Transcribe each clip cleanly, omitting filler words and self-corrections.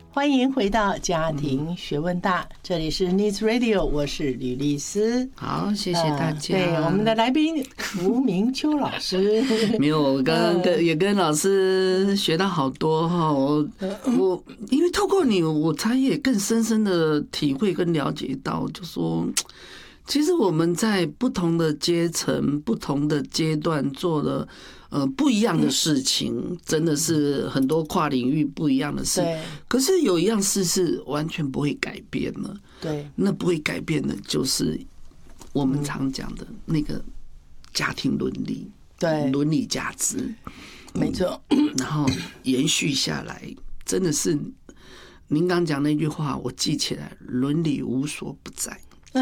欢迎回到家庭学问大，这里是 Needs Radio， 我是吕丽丝。 好，谢谢大家。 对，我们的来宾吴明秋老师， 没有，我刚刚也跟老师学到好多哈。我因为透过你，我才也更深深的体会跟了解到，就说其实我们在不同的阶层、不同的阶段做了不一样的事情，真的是很多跨领域不一样的事。可是有一样事是完全不会改变的。对，那不会改变的就是我们常讲的那个家庭伦理，对，伦理价值， 没错。 然后延续下来，真的是您刚讲那句话，我记起来，伦理无所不在。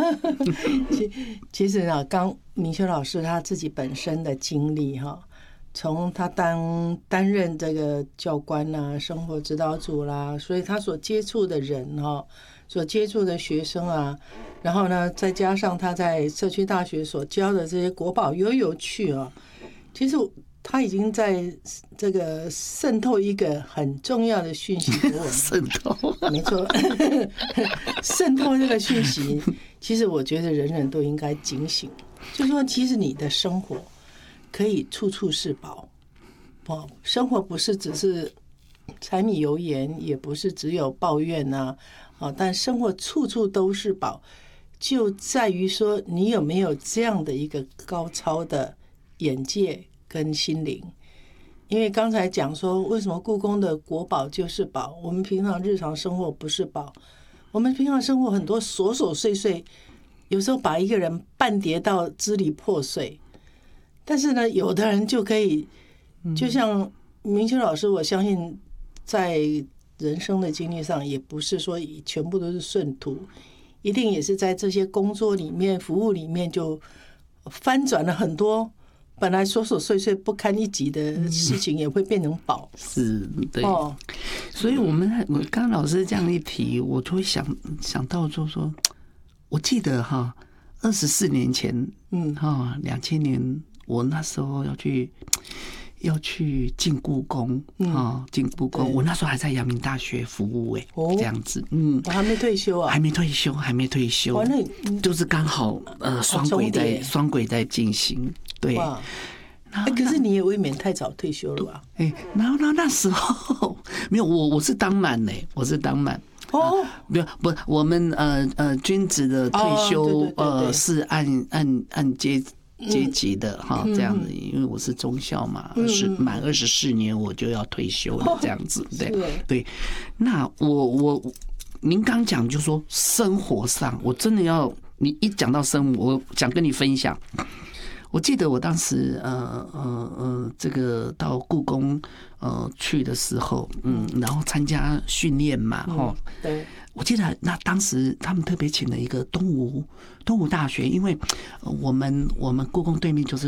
其实啊，刚明修老师他自己本身的经历哈，从他担任这个教官啦、生活指导组啦，所以他所接触的人哈，所接触的学生啊，然后呢，再加上他在社区大学所教的这些国宝悠游趣啊，其实他已经在这个渗透一个很重要的讯息给我们。 渗透， 没错，渗透这个讯息，其实我觉得人人都应该警醒，就是说，其实你的生活可以处处是宝，生活不是只是柴米油盐，也不是只有抱怨啊，但生活处处都是宝，就在于说你有没有这样的一个高超的眼界跟心灵。因为刚才讲说，为什么故宫的国宝就是宝，我们平常日常生活不是宝，我们平常生活很多琐琐碎碎，有时候把一个人半跌到支离破碎。但是呢，有的人就可以，就像明秋老师，我相信在人生的经历上，也不是说全部都是顺途，一定也是在这些工作里面、服务里面，就翻转了很多本来琐琐碎碎不堪一击的事情，也会变成宝。 是，对。所以我刚刚老师这样一提，我就会想到，就是说，我记得哈，24年前，2000年。我那时候要去进故宫进故宫。我那时候还在阳明大学服务这样子， 我还没退休啊， 还没退休，就是刚好双轨在进行，对。 可是你也未免太早退休了吧？ 然后那时候没有，我是当满我是当满。不，我们军职的退休是按阶级的这样子，因为我是中校嘛，满24年我就要退休了，这样子，对。那您刚讲就说生活上，我真的你一讲到生活，我想跟你分享。我记得我当时这个到故宫去的时候，然后参加训练嘛，对。我记得那当时他们特别请了一个东吴大学，因为我们故宫对面就是